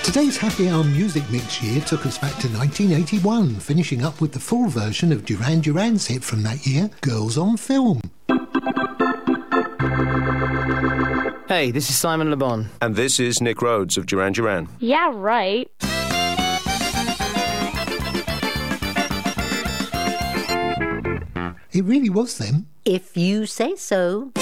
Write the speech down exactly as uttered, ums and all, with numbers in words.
Today's Happy Hour music mix year took us back to nineteen eighty-one, finishing up with the full version of Duran Duran's hit from that year, Girls on Film. Hey, this is Simon Le Bon. And this is Nick Rhodes of Duran Duran. Yeah, right. It really was them. If you say so.